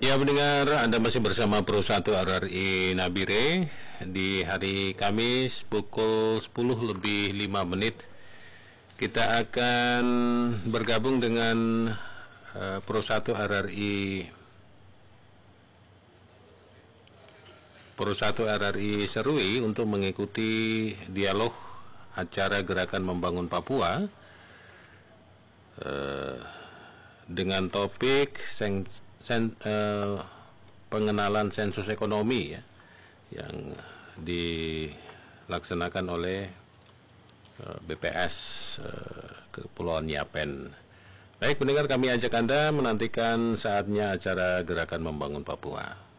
Ya, mendengar Anda masih bersama Pro 1 RRI Nabire di hari Kamis pukul 10 lebih 5 menit. Kita akan bergabung dengan Pro 1 RRI Serui untuk mengikuti dialog acara Gerakan Membangun Papua dengan topik pengenalan sensus ekonomi ya, yang dilaksanakan oleh BPS Kepulauan Yapen. Baik pendengar, kami ajak Anda menantikan saatnya acara Gerakan Membangun Papua.